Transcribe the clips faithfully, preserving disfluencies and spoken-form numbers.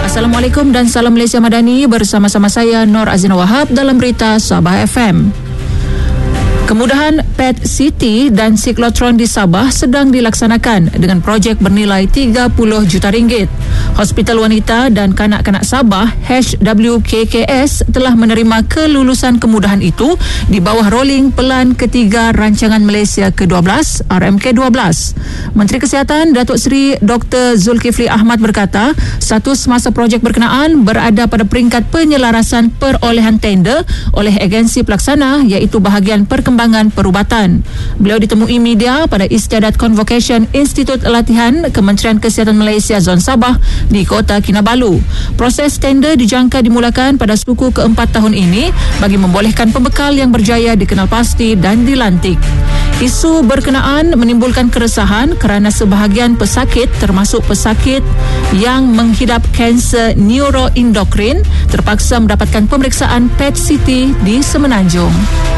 Assalamualaikum dan salam Malaysia Madani, bersama-sama saya Nur Azina Wahab dalam berita Sabah F M. Kemudahan P E T City dan siklotron di Sabah sedang dilaksanakan dengan projek bernilai tiga puluh juta ringgit. Hospital Wanita dan Kanak-Kanak Sabah H W K K S telah menerima kelulusan kemudahan itu di bawah rolling pelan ketiga Rancangan Malaysia ke dua belas R M K dua belas. Menteri Kesihatan Datuk Seri Doktor Zulkifli Ahmad berkata, status masa projek berkenaan berada pada peringkat penyelarasan perolehan tender oleh agensi pelaksana iaitu bahagian perkembangan perubatan. Beliau ditemui media pada Istiadat Convocation Institut Latihan Kementerian Kesihatan Malaysia Zon Sabah di Kota Kinabalu. Proses tender dijangka dimulakan pada suku keempat tahun ini bagi membolehkan pembekal yang berjaya dikenal pasti dan dilantik. Isu berkenaan menimbulkan keresahan kerana sebahagian pesakit termasuk pesakit yang menghidap kanser neuroendokrin terpaksa mendapatkan pemeriksaan P E T City di Semenanjung.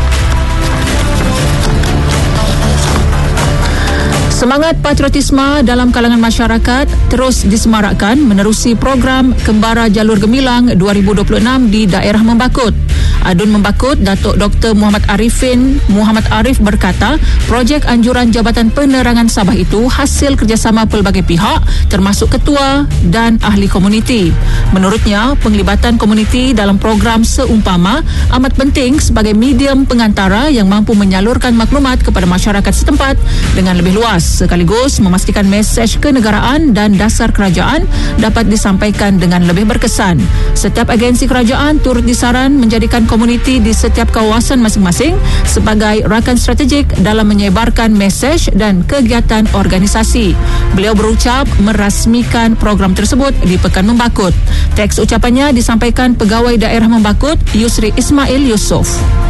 Semangat patriotisme dalam kalangan masyarakat terus disemarakkan menerusi program Kembara Jalur Gemilang dua ribu dua puluh enam di daerah Membakut. Adun Membakut, Datuk Doktor Muhammad Arifin Muhammad Arif berkata, projek anjuran Jabatan Penerangan Sabah itu hasil kerjasama pelbagai pihak termasuk ketua dan ahli komuniti. Menurutnya, penglibatan komuniti dalam program seumpama amat penting sebagai medium pengantara yang mampu menyalurkan maklumat kepada masyarakat setempat dengan lebih luas, sekaligus memastikan mesej kenegaraan dan dasar kerajaan dapat disampaikan dengan lebih berkesan. Setiap agensi kerajaan turut disaran menjadikan komuniti di setiap kawasan masing-masing sebagai rakan strategik dalam menyebarkan mesej dan kegiatan organisasi. Beliau berucap merasmikan program tersebut di Pekan Membakut. Teks ucapannya disampaikan Pegawai Daerah Membakut Yusri Ismail Yusof.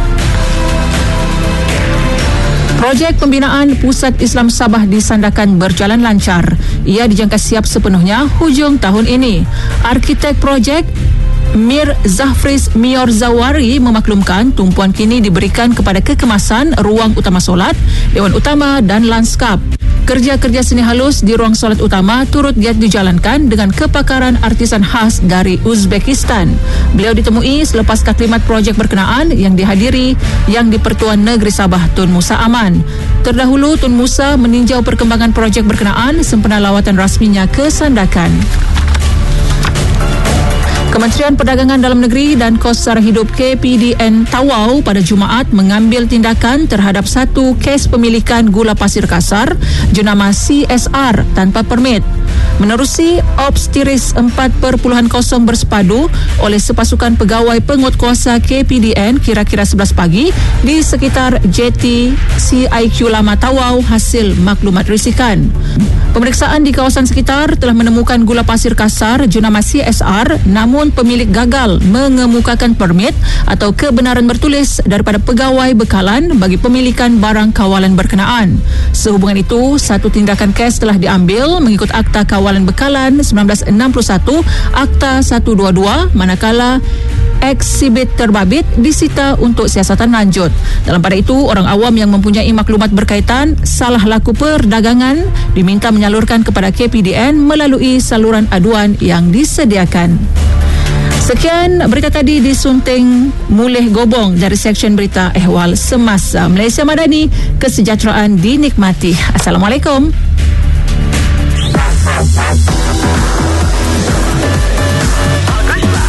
Projek pembinaan Pusat Islam Sabah di Sandakan berjalan lancar. Ia dijangka siap sepenuhnya hujung tahun ini. Arkitek projek Mir Zahfriz Mior Zawari memaklumkan tumpuan kini diberikan kepada kekemasan ruang utama solat, dewan utama dan lanskap. Kerja-kerja seni halus di ruang solat utama turut giat dijalankan dengan kepakaran artisan khas dari Uzbekistan. Beliau ditemui selepas taklimat projek berkenaan yang dihadiri Yang di-Pertuan Negeri Sabah Tun Musa Aman. Terdahulu Tun Musa meninjau perkembangan projek berkenaan sempena lawatan rasminya ke Sandakan. Kementerian Perdagangan Dalam Negeri dan Kos Sara Hidup K P D N Tawau pada Jumaat mengambil tindakan terhadap satu kes pemilikan gula pasir kasar jenama C S R tanpa permit. Menerusi Ops Tiris empat titik kosong bersepadu oleh sepasukan pegawai penguatkuasa K P D N kira-kira sebelas pagi di sekitar J T C I Q Lama Tawau hasil maklumat risikan. Pemeriksaan di kawasan sekitar telah menemukan gula pasir kasar jenama C S R, namun pemilik gagal mengemukakan permit atau kebenaran bertulis daripada pegawai bekalan bagi pemilikan barang kawalan berkenaan. Sehubungan itu, satu tindakan kes telah diambil mengikut Akta Kawalan Bekalan seribu sembilan ratus enam puluh satu, Akta seratus dua puluh dua, manakala eksibit terbabit disita untuk siasatan lanjut. Dalam pada itu, orang awam yang mempunyai maklumat berkaitan salah laku perdagangan diminta menyalurkan kepada K P D N melalui saluran aduan yang disediakan. Sekian berita tadi disunting Mulih Gobong dari Seksyen Berita Ehwal Semasa. Malaysia Madani, kesejahteraan dinikmati. Assalamualaikum.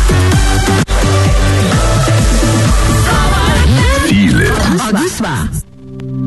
Feel it. Agusba.